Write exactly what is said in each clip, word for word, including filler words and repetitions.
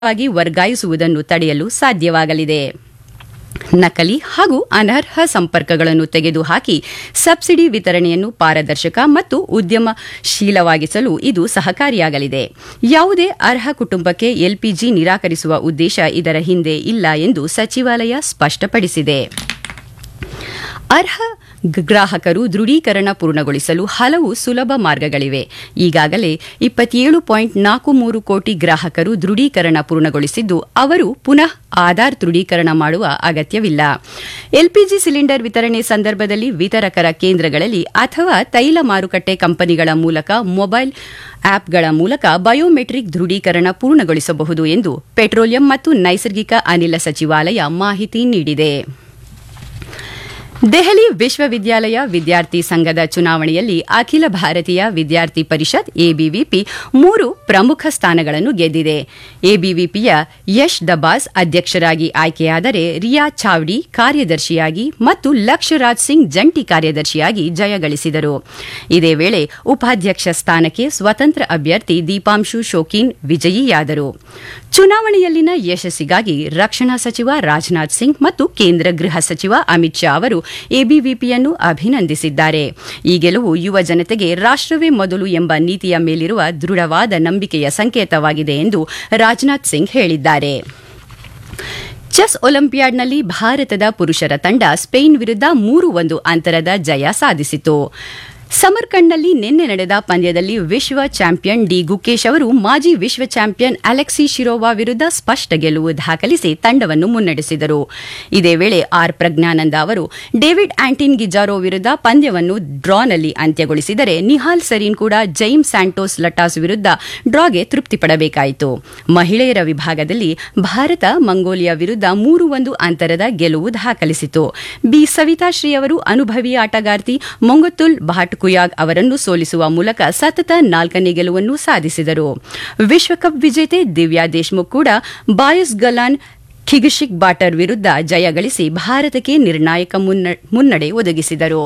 ವಾಗಿ ವರ್ಗಾಯಿಸುವುದನ್ನು ತಡೆಯಲು ಸಾಧ್ಯವಾಗಲಿದೆ. ನಕಲಿ ಹಾಗೂ ಅನರ್ಹ ಸಂಪರ್ಕಗಳನ್ನು ತೆಗೆದುಹಾಕಿ ಸಬ್ಸಿಡಿ ವಿತರಣೆಯನ್ನು ಪಾರದರ್ಶಕ ಮತ್ತು ಉದ್ಯಮಶೀಲವಾಗಿಸಲು ಇದು ಸಹಕಾರಿಯಾಗಲಿದೆ. ಯಾವುದೇ ಅರ್ಹ ಕುಟುಂಬಕ್ಕೆ ಎಲ್ಪಿಜಿ ನಿರಾಕರಿಸುವ ಉದ್ದೇಶ ಇದರ ಹಿಂದೆ ಇಲ್ಲ ಎಂದು ಸಚಿವಾಲಯ ಸ್ಪಷ್ಟಪಡಿಸಿದೆ. ಅರ್ಹ ಗ್ರಾಹಕರು ದೃಢೀಕರಣ ಪೂರ್ಣಗೊಳಿಸಲು ಹಲವು ಸುಲಭ ಮಾರ್ಗಗಳಿವೆ. ಈಗಾಗಲೇ ಇಪ್ಪತ್ತೇಳು ಪಾಯಿಂಟ್ ನಾಲ್ಕು ಮೂರು ಕೋಟಿ ಗ್ರಾಹಕರು ದೃಢೀಕರಣ ಪೂರ್ಣಗೊಳಿಸಿದ್ದು, ಅವರು ಪುನಃ ಆಧಾರ್ ದೃಢೀಕರಣ ಮಾಡುವ ಅಗತ್ಯವಿಲ್ಲ. ಎಲ್ಪಿಜಿ ಸಿಲಿಂಡರ್ ವಿತರಣೆ ಸಂದರ್ಭದಲ್ಲಿ ವಿತರಕರ ಕೇಂದ್ರಗಳಲ್ಲಿ ಅಥವಾ ತೈಲ ಮಾರುಕಟ್ಟೆ ಕಂಪನಿಗಳ ಮೂಲಕ ಮೊಬೈಲ್ ಆಪ್ಗಳ ಮೂಲಕ ಬಯೋಮೆಟ್ರಿಕ್ ದೃಢೀಕರಣ ಪೂರ್ಣಗೊಳಿಸಬಹುದು ಎಂದು ಪೆಟ್ರೋಲಿಯಂ ಮತ್ತು ನೈಸರ್ಗಿಕ ಅನಿಲ ಸಚಿವಾಲಯ ಮಾಹಿತಿ ನೀಡಿದೆ. ದೆಹಲಿ ವಿಶ್ವವಿದ್ಯಾಲಯ ವಿದ್ಯಾರ್ಥಿ ಸಂಘದ ಚುನಾವಣೆಯಲ್ಲಿ ಅಖಿಲ ಭಾರತೀಯ ವಿದ್ಯಾರ್ಥಿ ಪರಿಷತ್ ಎಬಿವಿಪಿ ಮೂರು ಪ್ರಮುಖ ಸ್ಥಾನಗಳನ್ನು ಗೆದ್ದಿದೆ. ಎಬಿವಿಪಿಯ ಯಶ್ ದಬಾಸ್ ಅಧ್ಯಕ್ಷರಾಗಿ ಆಯ್ಕೆಯಾದರೆ ರಿಯಾ ಚಾವ್ಡಿ ಕಾರ್ಯದರ್ಶಿಯಾಗಿ ಮತ್ತು ಲಕ್ಷ್ಯರಾಜ್ ಸಿಂಗ್ ಜಂಟಿ ಕಾರ್ಯದರ್ಶಿಯಾಗಿ ಜಯಗಳಿಸಿದರು. ಇದೇ ವೇಳೆ ಉಪಾಧ್ಯಕ್ಷ ಸ್ಥಾನಕ್ಕೆ ಸ್ವತಂತ್ರ ಅಭ್ಯರ್ಥಿ ದೀಪಾಂಶು ಶೋಕೀನ್ ವಿಜಯಿಯಾದರು. ಚುನಾವಣೆಯಲ್ಲಿನ ಯಶಸ್ಸಿಗಾಗಿ ರಕ್ಷಣಾ ಸಚಿವ ರಾಜನಾಥ್ ಸಿಂಗ್ ಮತ್ತು ಕೇಂದ್ರ ಗೃಹ ಸಚಿವ ಅಮಿತ್ ಶಾ ಅವರು ಎಬಿವಿಪಿಯನ್ನು ಅಭಿನಂದಿಸಿದ್ದಾರೆ. ಈ ಗೆಲುವು ಯುವ ಜನತೆಗೆ ರಾಷ್ಟ್ರವೇ ಮೊದಲು ಎಂಬ ನೀತಿಯ ಮೇಲಿರುವ ದೃಢವಾದ ನಂಬಿಕೆಯ ಸಂಕೇತವಾಗಿದೆ ಎಂದು ರಾಜನಾಥ್ ಸಿಂಗ್ ಹೇಳಿದ್ದಾರೆ. ಚೆಸ್ ಒಲಿಂಪಿಯಾಡ್ನಲ್ಲಿ ಭಾರತದ ಪುರುಷರ ತಂಡ ಸ್ಪೇನ್ ವಿರುದ್ಧ ಮೂರು ಒಂದು ಅಂತರದ ಜಯ ಸಾಧಿಸಿತು. ಸಮರ್ಕಂಡ್ನಲ್ಲಿ ನಿನ್ನೆ ನಡೆದ ಪಂದ್ಯದಲ್ಲಿ ವಿಶ್ವ ಚಾಂಪಿಯನ್ ಡಿ ಗುಕೇಶ್ ಅವರು ಮಾಜಿ ವಿಶ್ವ ಚಾಂಪಿಯನ್ ಅಲೆಕ್ಸಿ ಶಿರೋವಾ ವಿರುದ್ಧ ಸ್ಪಷ್ಟ ಗೆಲುವು ದಾಖಲಿಸಿ ತಂಡವನ್ನು ಮುನ್ನಡೆಸಿದರು. ಇದೇ ವೇಳೆ ಆರ್ ಪ್ರಜ್ಞಾನಂದ ಅವರು ಡೇವಿಡ್ ಆಂಟಿನ್ ಗಿಜಾರೋ ವಿರುದ್ಧ ಪಂದ್ಯವನ್ನು ಡ್ರಾನಲ್ಲಿ ಅಂತ್ಯಗೊಳಿಸಿದರೆ, ನಿಹಾಲ್ ಸರೀನ್ ಕೂಡ ಜೈಮ್ ಸ್ಯಾಂಟೋಸ್ ಲಟಾಸ್ ವಿರುದ್ಧ ಡ್ರಾಗೆ ತೃಪ್ತಿಪಡಬೇಕಾಯಿತು. ಮಹಿಳೆಯರ ವಿಭಾಗದಲ್ಲಿ ಭಾರತ ಮಂಗೋಲಿಯಾ ವಿರುದ್ಧ ಮೂರು ಒಂದು ಅಂತರದ ಗೆಲುವು ದಾಖಲಿಸಿತು. ಬಿ ಸವಿತಾಶ್ರೀ ಅವರು ಅನುಭವಿ ಆಟಗಾರ್ತಿ ಮೊಂಗತುಲ್ ಭಾಟ್ ಕುಯಾಗ್ ಅವರನ್ನು ಸೋಲಿಸುವ ಮೂಲಕ ಸತತ ನಾಲ್ಕನೇ ಗೆಲುವನ್ನು ಸಾಧಿಸಿದರು. ವಿಶ್ವಕಪ್ ವಿಜೇತೆ ದಿವ್ಯಾ ದೇಶ್ಮುಖ್ ಕೂಡ ಬಾಯಸ್ ಗಲಾನ್ ಖಿಗಶಿಕ್ ಬಾಟರ್ ವಿರುದ್ಧ ಜಯ ಗಳಿಸಿ ಭಾರತಕ್ಕೆ ನಿರ್ಣಾಯಕ ಮುನ್ನಡೆ ಒದಗಿಸಿದರು.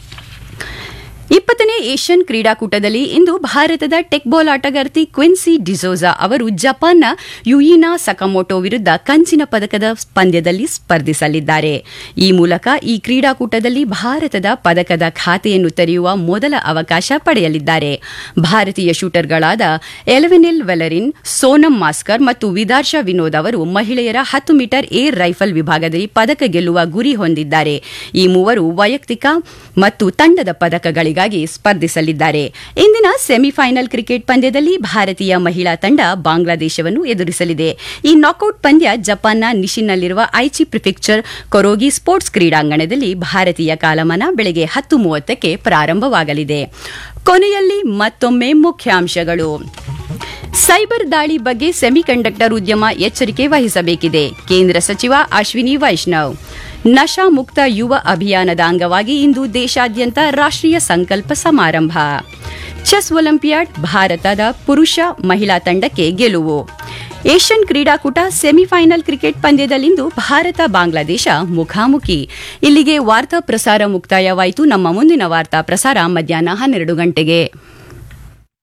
ಇಪ್ಪತ್ತನೇ ಏಷ್ಯನ್ ಕ್ರೀಡಾಕೂಟದಲ್ಲಿ ಇಂದು ಭಾರತದ ಟೆಕ್ಬಾಲ್ ಆಟಗಾರ್ತಿ ಕ್ವಿನ್ಸಿ ಡಿಸೋಜಾ ಅವರು ಜಪಾನ್ನ ಯುಯಿನಾ ಸಕಮೋಟೋ ವಿರುದ್ಧ ಕಂಚಿನ ಪದಕದ ಪಂದ್ಯದಲ್ಲಿ ಸ್ಪರ್ಧಿಸಲಿದ್ದಾರೆ. ಈ ಮೂಲಕ ಈ ಕ್ರೀಡಾಕೂಟದಲ್ಲಿ ಭಾರತದ ಪದಕದ ಖಾತೆಯನ್ನು ತೆರೆಯುವ ಮೊದಲ ಅವಕಾಶ ಪಡೆಯಲಿದ್ದಾರೆ. ಭಾರತೀಯ ಶೂಟರ್ಗಳಾದ ಎಲೆವೆನಿಲ್ ವೆಲರಿನ್, ಸೋನಂ ಮಾಸ್ಕರ್ ಮತ್ತು ವಿದಾರ್ಶಾ ವಿನೋದ್ ಅವರು ಮಹಿಳೆಯರ ಹತ್ತು ಮೀಟರ್ ಏರ್ ರೈಫಲ್ ವಿಭಾಗದಲ್ಲಿ ಪದಕ ಗೆಲ್ಲುವ ಗುರಿ ಹೊಂದಿದ್ದಾರೆ. ಈ ಮೂವರು ವೈಯಕ್ತಿಕ ಮತ್ತು ತಂಡದ ಪದಕಗಳಿಗಾಗಿ ಸ್ಪರ್ಧಿಸಲಿದ್ದಾರೆ. ಇಂದಿನ ಸೆಮಿಫೈನಲ್ ಕ್ರಿಕೆಟ್ ಪಂದ್ಯದಲ್ಲಿ ಭಾರತೀಯ ಮಹಿಳಾ ತಂಡ ಬಾಂಗ್ಲಾದೇಶವನ್ನು ಎದುರಿಸಲಿದೆ. ಈ ನಾಕೌಟ್ ಪಂದ್ಯ ಜಪಾನ್ನ ನಿಶಿನ್ನಲ್ಲಿರುವ ಐಚಿ ಪ್ರಿಫೆಕ್ಚರ್ ಕೊರೋಗಿ ಸ್ಪೋರ್ಟ್ಸ್ ಕ್ರೀಡಾಂಗಣದಲ್ಲಿ ಭಾರತೀಯ ಕಾಲಮಾನ ಬೆಳಗ್ಗೆ ಹತ್ತು ಮೂವತ್ತಕ್ಕೆ ಪ್ರಾರಂಭವಾಗಲಿದೆ. ಕೊನೆಯಲ್ಲಿ ಮತ್ತೊಮ್ಮೆ ಮುಖ್ಯಾಂಶಗಳು. ಸೈಬರ್ ದಾಳಿ ಬಗ್ಗೆ ಸೆಮಿಕಂಡಕ್ಟರ್ ಉದ್ಯಮ ಎಚ್ಚರಿಕೆ ವಹಿಸಬೇಕಿದೆ. ಕೇಂದ್ರ ಸಚಿವ ಅಶ್ವಿನಿ ವೈಷ್ಣವ್. ನಶಾ ಮುಕ್ತ ಯುವ ಅಭಿಯಾನದ ಅಂಗವಾಗಿ ಇಂದು ದೇಶಾದ್ಯಂತ ರಾಷ್ಟ್ರೀಯ ಸಂಕಲ್ಪ ಸಮಾರಂಭ. ಚೆಸ್ ಒಲಿಂಪಿಯಾಡ್ ಭಾರತದ ಪುರುಷ ಮಹಿಳಾ ತಂಡಕ್ಕೆ ಗೆಲುವು. ಏಷ್ಯನ್ ಕ್ರೀಡಾಕೂಟ ಸೆಮಿಫೈನಲ್ ಕ್ರಿಕೆಟ್ ಪಂದ್ಯದಲ್ಲಿಂದು ಭಾರತ ಬಾಂಗ್ಲಾದೇಶ ಮುಖಾಮುಖಿ. ಇಲ್ಲಿಗೆ ವಾರ್ತಾ ಪ್ರಸಾರ ಮುಕ್ತಾಯವಾಯಿತು. ನಮ್ಮ ಮುಂದಿನ ವಾರ್ತಾ ಪ್ರಸಾರ ಮಧ್ಯಾಹ್ನ ಹನ್ನೆರಡು ಗಂಟೆಗೆ.